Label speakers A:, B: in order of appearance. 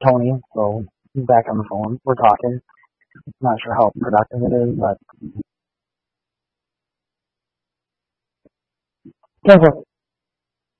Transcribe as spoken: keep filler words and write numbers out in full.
A: Tony, so he's back on the phone. We're talking. Not sure how productive it is, but Careful.